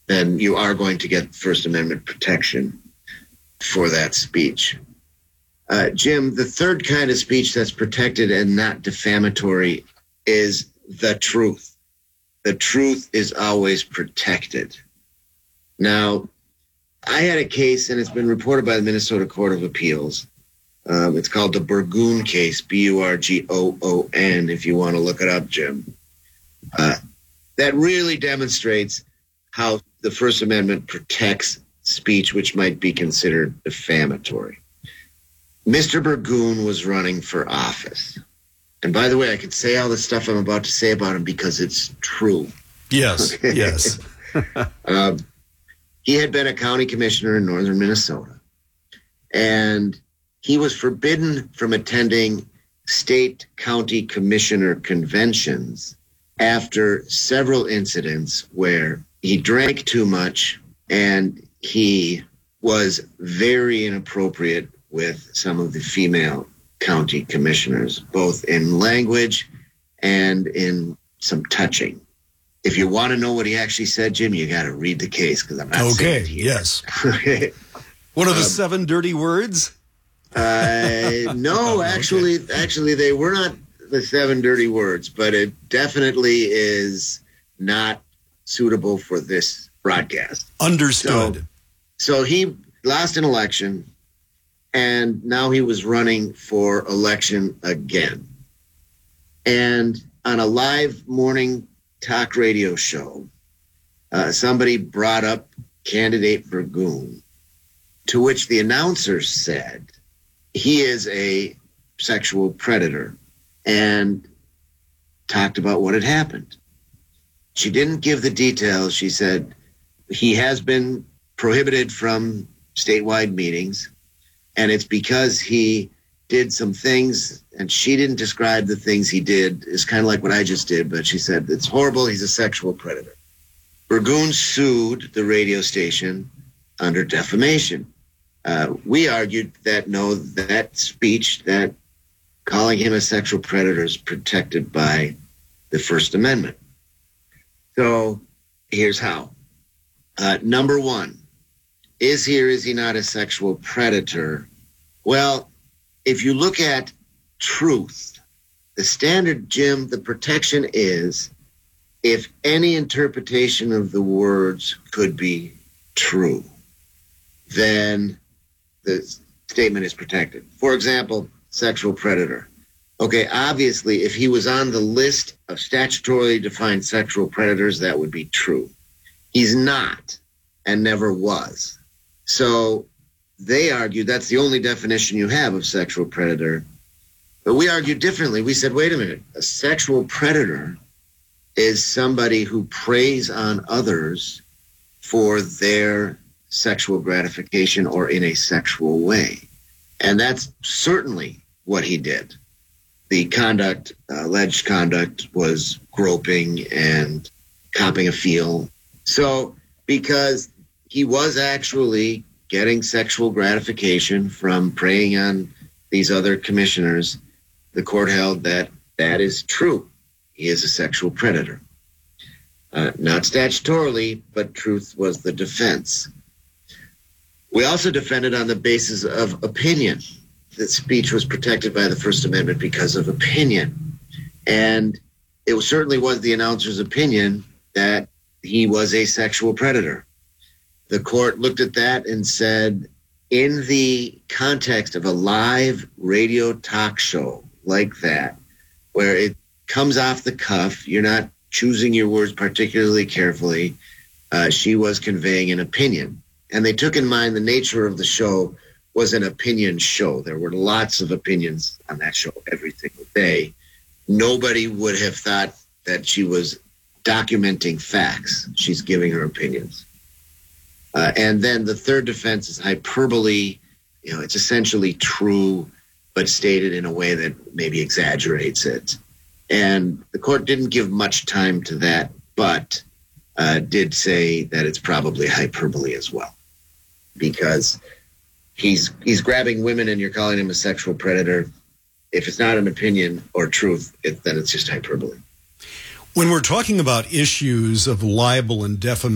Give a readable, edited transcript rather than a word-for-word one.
then you are going to get First Amendment protection for that speech. Jim, the third kind of speech that's protected and not defamatory is the truth. The truth is always protected. Now, I had a case, and it's been reported by the Minnesota Court of Appeals. It's called the Burgoon case, Burgoon, if you want to look it up, Jim. That really demonstrates how the First Amendment protects speech which might be considered defamatory. Mr. Burgoon was running for office. And by the way, I could say all the stuff I'm about to say about him because it's true. Yes, okay? Yes. He had been a county commissioner in northern Minnesota. And he was forbidden from attending state county commissioner conventions after several incidents where he drank too much and he was very inappropriate with some of the female county commissioners, both in language and in some touching. If you want to know what he actually said, Jim, you got to read the case because I'm not saying it here. Yes. Okay. What are the 7 dirty words? No, actually, they were not the 7 dirty words, but it definitely is not suitable for this broadcast. Understood. So he lost an election, and now he was running for election again. And on a live morning talk radio show, somebody brought up candidate Burgoon, to which the announcer said he is a sexual predator and talked about what had happened. She didn't give the details. She said he has been prohibited from statewide meetings, and it's because he did some things, and she didn't describe the things he did. It's kind of like what I just did, but she said it's horrible. He's a sexual predator. Burgoon sued the radio station under defamation. We argued that no, that speech, that calling him a sexual predator is protected by the First Amendment. So here's how. Number one, is he or is he not a sexual predator? Well, if you look at truth, the standard, Jim, the protection is if any interpretation of the words could be true, then the statement is protected. For example, sexual predator. Okay, obviously, if he was on the list of statutorily defined sexual predators, that would be true. He's not and never was. So they argued that's the only definition you have of sexual predator. But we argued differently. We said, wait a minute, a sexual predator is somebody who preys on others for their sexual gratification or in a sexual way. And that's certainly what he did. The conduct, alleged conduct, was groping and copping a feel. So because he was actually getting sexual gratification from preying on these other commissioners, the court held that that is true. He is a sexual predator. Not statutorily, but truth was the defense. We also defended on the basis of opinion. That speech was protected by the First Amendment because of opinion. And it certainly was the announcer's opinion that he was a sexual predator. The court looked at that and said, in the context of a live radio talk show like that, where it comes off the cuff, you're not choosing your words particularly carefully, she was conveying an opinion. And they took in mind the nature of the show was an opinion show. There were lots of opinions on that show every single day. Nobody would have thought that she was documenting facts. She's giving her opinions. And then the third defense is hyperbole. You know, it's essentially true, but stated in a way that maybe exaggerates it. And the court didn't give much time to that, but did say that it's probably hyperbole as well. Because he's grabbing women and you're calling him a sexual predator. If it's not an opinion or truth, then it's just hyperbole. When we're talking about issues of libel and defamation,